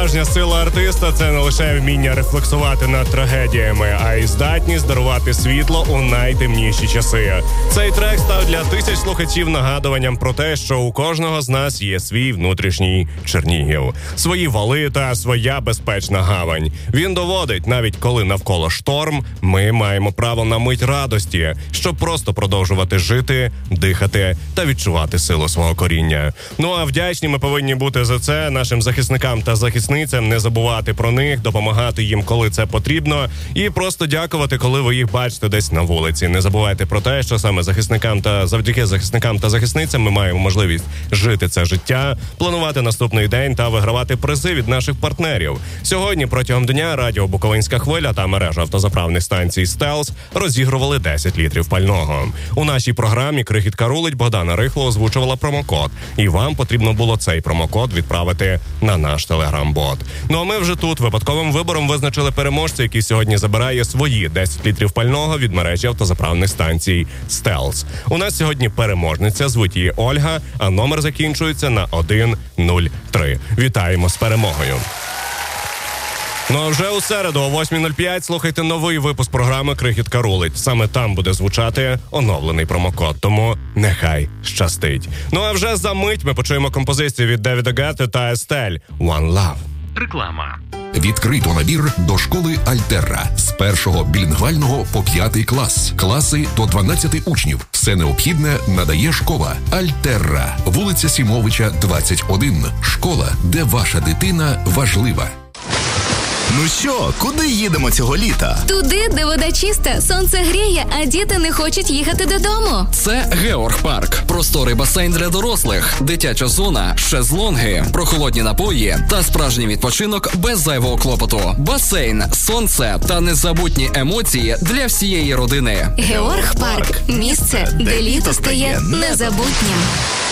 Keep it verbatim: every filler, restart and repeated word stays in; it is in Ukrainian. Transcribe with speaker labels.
Speaker 1: Справжня сила артиста – це не лише вміння рефлексувати над трагедіями, а й здатність дарувати світло у найтемніші часи. Цей трек став для тисяч слухачів нагадуванням про те, що у кожного з нас є свій внутрішній Чернігів, свої вали та своя безпечна гавань. Він доводить, навіть коли навколо шторм, ми маємо право на мить радості, щоб просто продовжувати жити, дихати та відчувати силу свого коріння. Ну а вдячні ми повинні бути за це нашим захисникам та захисницям, не забувати про них, допомагати їм, коли це потрібно, і просто дякувати, коли ви їх бачите десь на вулиці. Не забувайте про те, що саме захисникам та завдяки захисникам та захисницям ми маємо можливість жити це життя, планувати наступний день та вигравати призи від наших партнерів. Сьогодні протягом дня радіо «Буковинська хвиля» та мережа автозаправних станцій «Стелс» розігрували десять літрів пального. У нашій програмі «Крихітка рулить» Богдана Рихло озвучувала промокод, і вам потрібно було цей промокод відправити на наш телеграм-бот. Ну а ми вже тут випадковим вибором визначили переможця, який сьогодні забирає свої десять літрів пального від мережі автозаправних станцій «Стелс». У нас сьогодні переможниця, звуть її Ольга, а номер закінчується на один нуль три. Вітаємо з перемогою! Ну а вже у середу о восьмій нуль п'ять слухайте новий випуск програми «Крихітка рулить». Саме там буде звучати оновлений промокод, тому нехай щастить. Ну а вже за мить ми почуємо композицію від Девіда Гетти та Естель «One Love».
Speaker 2: Реклама.
Speaker 3: Відкрито набір до школи Альтерра. З першого білінгвального по п'ятий клас. Класи до дванадцяти учнів. Все необхідне надає школа Альтерра. Вулиця Сімовича, двадцять один. Школа, де ваша дитина важлива.
Speaker 4: Ну що, куди їдемо цього літа?
Speaker 5: Туди, де вода чиста, сонце гріє, а діти не хочуть їхати додому.
Speaker 6: Це Георг-парк. Просторий басейн для дорослих, дитяча зона, шезлонги, прохолодні напої та справжній відпочинок без зайвого клопоту. Басейн, сонце та незабутні емоції для всієї родини.
Speaker 5: Георг-парк – місце, де літо стає незабутнім.